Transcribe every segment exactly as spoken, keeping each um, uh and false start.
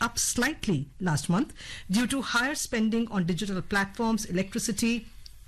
up slightly last month due to higher spending on digital platforms, electricity,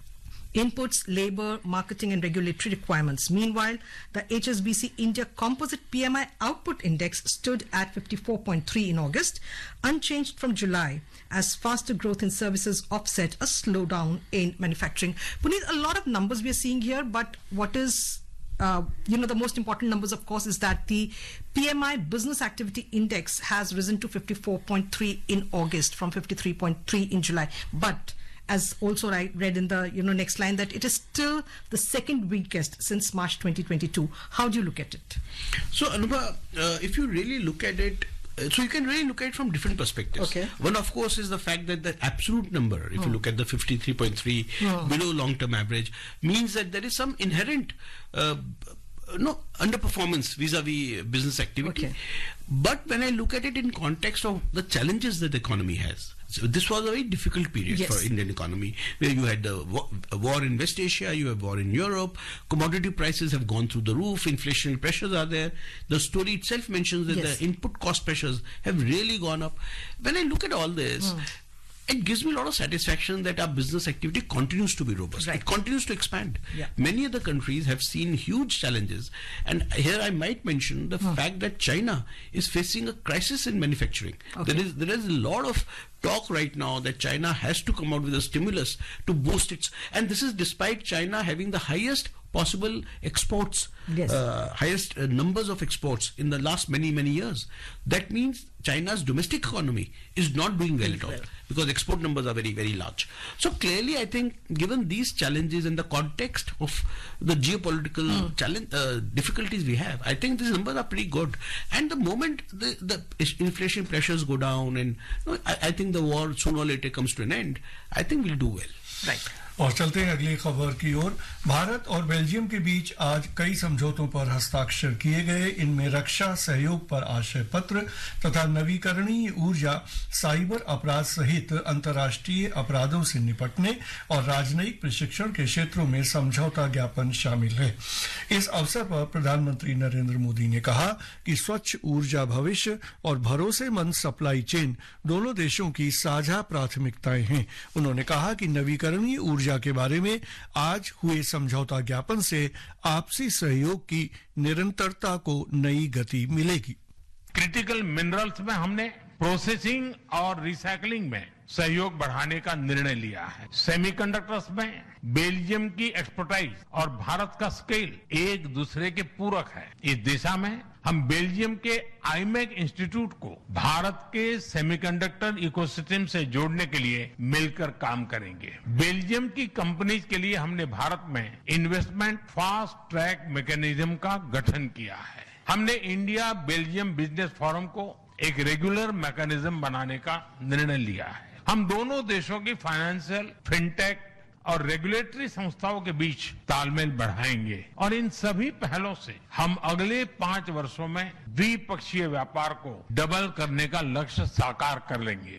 inputs, labor, marketing and regulatory requirements. Meanwhile, the H S B C India Composite P M I Output Index stood at fifty-four point three in August, unchanged from July, as faster growth in services offset a slowdown in manufacturing. Puneet, a lot of numbers we are seeing here, but what is Uh, you know, the most important numbers, of course, is that the P M I Business Activity Index has risen to fifty-four point three in August from fifty-three point three in July. But as also I read in the you know next line, that it is still the second weakest since March twenty twenty-two. How do you look at it? So, Anubha, uh, if you really look at it, uh, so you can really look at it from different perspectives. Okay. One, of course, is the fact that the absolute number, if oh. you look at the fifty-three point three oh. below long-term average, means that there is some inherent uh, no underperformance vis-a-vis business activity. Okay. But when I look at it in context of the challenges that the economy has, so this was a very difficult period yes. for Indian economy, where you had the war in West Asia, you have war in Europe, commodity prices have gone through the roof, inflationary pressures are there. The story itself mentions that yes. the input cost pressures have really gone up. When I look at all this, hmm. it gives me a lot of satisfaction that our business activity continues to be robust. Right. It continues to expand. Yeah. Many other countries have seen huge challenges. And here I might mention the huh. fact that China is facing a crisis in manufacturing. Okay. There is there is a lot of talk right now that China has to come out with a stimulus to boost its... And this is despite China having the highest possible exports, yes. uh, highest uh, numbers of exports in the last many, many years. That means China's domestic economy is not doing well at all, because export numbers are very, very large. So clearly, I think, given these challenges in the context of the geopolitical mm. challenge, uh, difficulties we have, I think these numbers are pretty good. And the moment the, the inflation pressures go down, and you know, I, I think the war sooner or later comes to an end, I think we'll do well. Right. और चलते हैं अगली खबर की ओर। भारत और Belgium के बीच आज कई समझौतों पर हस्ताक्षर किए गए। इनमें रक्षा सहयोग पर आशय पत्र तथा नवीकरणीय ऊर्जा, साइबर अपराध सहित अंतर्राष्ट्रीय अपराधों से निपटने और राजनयिक प्रशिक्षण के क्षेत्रों में समझौता ज्ञापन शामिल है। इस अवसर पर प्रधानमंत्री नरेंद्र मोदी ने कहा कि स्वच्छ ऊर्जा भविष्य और भरोसेमंद सप्लाई चेन दोनों देशों की साझा प्राथमिकताएं हैं। उन्होंने कहा कि नवीकरणीय ऊर्जा के बारे में आज हुए समझौता ज्ञापन से आपसी सहयोग की निरंतरता को नई गति मिलेगी। क्रिटिकल मिनरल्स में हमने प्रोसेसिंग और रिसाइकलिंग में सहयोग बढ़ाने का निर्णय लिया है। सेमीकंडक्टर्स में बेल्जियम की एक्सपर्टाइज और भारत का स्केल एक दूसरे के पूरक है। इस दिशा में हम बेल्जियम के आईमेक इंस्टीट्यूट को भारत के सेमीकंडक्टर इकोसिस्टम से जोड़ने के लिए मिलकर काम करेंगे। बेल्जियम की कंपनीज के लिए हमने भारत में इन्वेस्टमेंट फास्ट ट्रैक मैकेनिज्म का गठन किया है। हमने इंडिया बेल्जियम बिजनेस फोरम को एक रेगुलर मैकेनिज्म बनाने का निर्णय लिया है। हम दोनों देशों की फाइनेंशियल, फिनटेक और रेगुलेटरी संस्थाओं के बीच तालमेल बढ़ाएंगे और इन सभी पहलों से हम अगले पांच वर्षों में द्विपक्षीय व्यापार को डबल करने का लक्ष्य साकार कर लेंगे।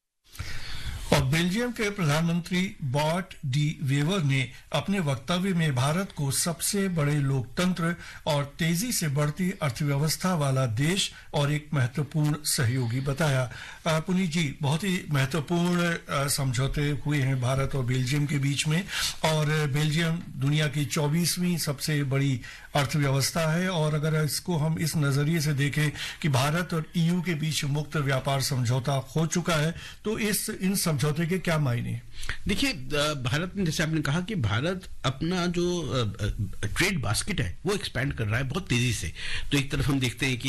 और बेल्जियम के प्रधानमंत्री बॉट डी वेवर ने अपने वक्तव्य में भारत को सबसे बड़े लोकतंत्र और तेजी से बढ़ती अर्थव्यवस्था वाला देश और एक महत्वपूर्ण सहयोगी बताया। पुनीत जी, बहुत ही महत्वपूर्ण समझौते हुए हैं भारत और बेल्जियम के बीच में, और बेल्जियम दुनिया की चौबीसवीं सबसे बड़ी अर्थव्यवस्था है। और अगर इसको हम इस नजरिए से देखें कि भारत और ईयू के बीच मुक्त व्यापार समझौता हो चुका है, तो इस इन समझौते के क्या मायने हैं? देखिए, भारत ने, जैसे आपने कहा कि भारत अपना जो ट्रेड बास्केट है वो एक्सपैंड कर रहा है बहुत तेजी से। तो एक तरफ हम देखते हैं कि